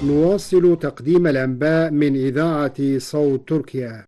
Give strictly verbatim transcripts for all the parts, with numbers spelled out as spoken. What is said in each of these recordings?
نواصل تقديم الأنباء من إذاعة صوت تركيا.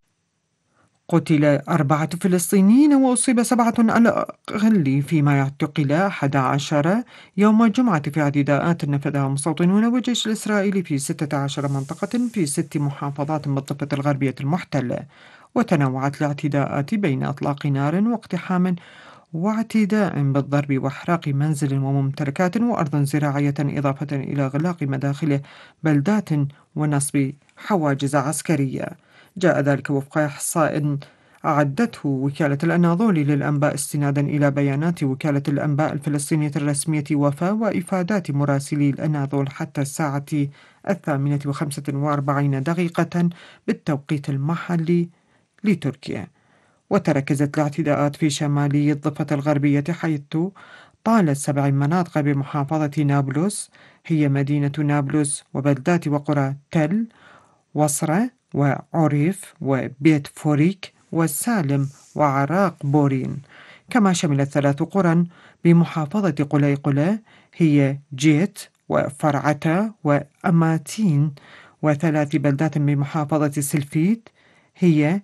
قتل أربعة فلسطينيين وأصيب سبعة على الأقل، فيما اعتقل أحد عشر يوم الجمعة في اعتداءات نفذها مستوطنون والجيش الإسرائيلي في ستة عشر منطقة في ست محافظات بالضفة الغربية المحتلة. وتنوعت الاعتداءات بين إطلاق نار واقتحام واعتداء بالضرب وإحراق منزل وممتلكات وأرض زراعية، إضافة إلى إغلاق مداخل بلدات ونصب حواجز عسكرية. جاء ذلك وفق إحصاء أعدته وكالة الأناضولي للأنباء استنادا إلى بيانات وكالة الأنباء الفلسطينية الرسمية وفا وإفادات مراسلي الأناضول حتى الساعة الثامنة وخمسة وأربعين دقيقة بالتوقيت المحلي لتركيا. وتركزت الاعتداءات في شمالي الضفة الغربية، حيث طالت سبع مناطق بمحافظة نابلس، هي مدينة نابلس وبلدات وقرى تل وصرة وعريف وبيت فوريك وسالم وعراق بورين. كما شملت ثلاث قرى بمحافظة قليقلة، هي جيت وفرعتا وأماتين، وثلاث بلدات بمحافظة سلفيت، هي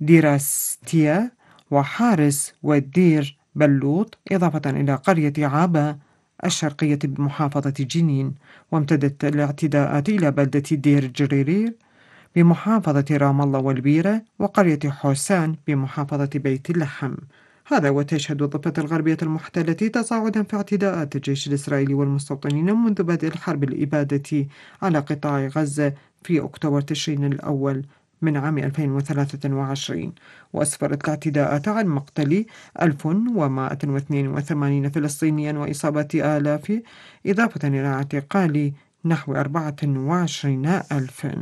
ديراستيا وحارس ودير بلوط، إضافة إلى قرية عابا الشرقية بمحافظة جنين. وامتدت الاعتداءات إلى بلدة دير جريرير بمحافظة رام الله والبيرة، وقرية حسان بمحافظة بيت اللحم. هذا وتشهد الضفة الغربية المحتلة تصاعدا في اعتداءات الجيش الإسرائيلي والمستوطنين منذ بدء الحرب الإبادة على قطاع غزة في أكتوبر تشرين الأول من عام ألفين وثلاثة وعشرين. وأسفرت الاعتداءات عن مقتل ألف ومائة واثنين وثمانين فلسطينيا وإصابة آلاف، إضافة إلى اعتقال نحو أربعة وعشرين ألفا.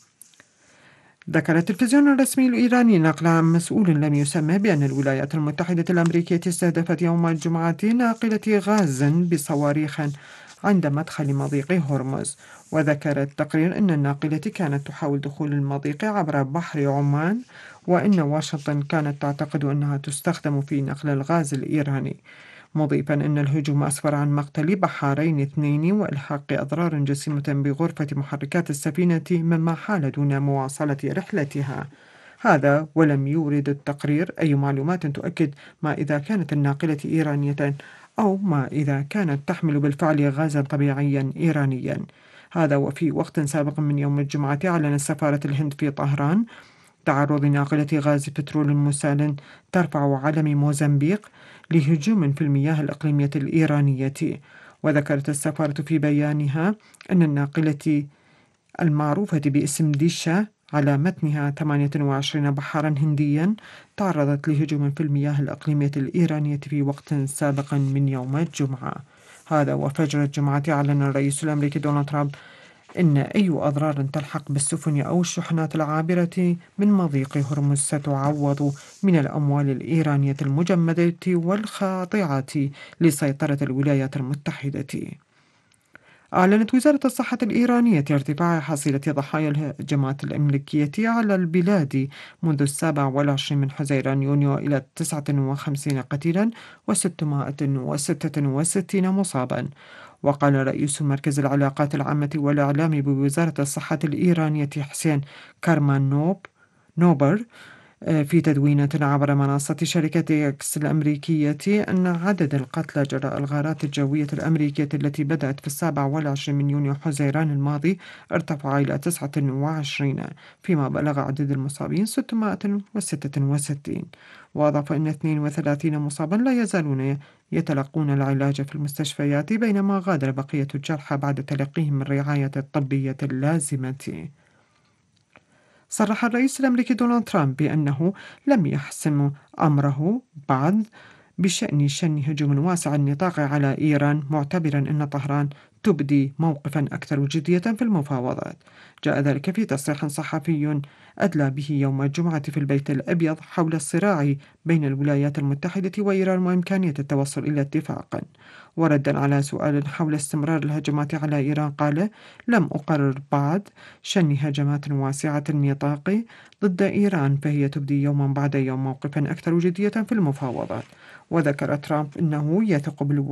ذكر التلفزيون الرسمي الإيراني نقلا عن مسؤول لم يسمى بأن الولايات المتحدة الأمريكية استهدفت يوم الجمعة ناقلة غاز بصواريخ عند مدخل مضيق هرمز. وذكر التقرير أن الناقلة كانت تحاول دخول المضيق عبر بحر عمان، وأن واشنطن كانت تعتقد أنها تستخدم في نقل الغاز الإيراني، مضيفا أن الهجوم أسفر عن مقتل بحارين اثنين وإلحاق أضرار جسيمة بغرفة محركات السفينة، مما حال دون مواصلة رحلتها. هذا ولم يورد التقرير أي معلومات تؤكد ما إذا كانت الناقلة إيرانية أو ما إذا كانت تحمل بالفعل غازا طبيعيا إيرانيا. هذا وفي وقت سابق من يوم الجمعة أعلنت سفارة الهند في طهران تعرض ناقلة غاز بترول مسال ترفع علم موزمبيق لهجوم في المياه الإقليمية الإيرانية. وذكرت السفارة في بيانها أن الناقلة المعروفة باسم ديشا على متنها ثمانية وعشرين بحرا هنديا تعرضت لهجوم في المياه الإقليمية الإيرانية في وقت سابق من يوم الجمعة. هذا وفجر الجمعة أعلن الرئيس الأمريكي دونالد ترامب إن أي أضرار تلحق بالسفن أو الشحنات العابرة من مضيق هرمز ستعوض من الأموال الإيرانية المجمدة والخاضعة لسيطرة الولايات المتحدة. أعلنت وزارة الصحة الإيرانية ارتفاع حصيلة ضحايا الهجمات الأمريكية على البلاد منذ السابع والعشرين من حزيران يونيو إلى تسعة وخمسين قتيلا وستمائة وستة وستين مصابا. وقال رئيس مركز العلاقات العامة والإعلام بوزارة الصحة الإيرانية حسين كارمانوب نوبر في تدوينة عبر منصة شركة إكس الأمريكية أن عدد القتلى جراء الغارات الجوية الأمريكية التي بدأت في السابع والعشرين من يونيو حزيران الماضي ارتفع إلى تسعة وعشرين، فيما بلغ عدد المصابين ستمائة وستة وستين. وأضاف أن اثنين وثلاثين مصابا لا يزالون يتلقون العلاج في المستشفيات، بينما غادر بقية الجرحى بعد تلقيهم الرعاية الطبية اللازمة. صرح الرئيس الأمريكي دونالد ترامب بأنه لم يحسم أمره بعد بشأن شن هجوم واسع النطاق على إيران، معتبرا أن طهران تبدي موقفا أكثر جدية في المفاوضات. جاء ذلك في تصريح صحفي أدلى به يوم الجمعة في البيت الأبيض حول الصراع بين الولايات المتحدة وإيران وإمكانية التوصل إلى اتفاق. وردا على سؤال حول استمرار الهجمات على إيران قال: لم أقرر بعد شن هجمات واسعة النطاق ضد إيران، فهي تبدي يوما بعد يوم موقفا أكثر جدية في المفاوضات. وذكر ترامب أنه يثق بالو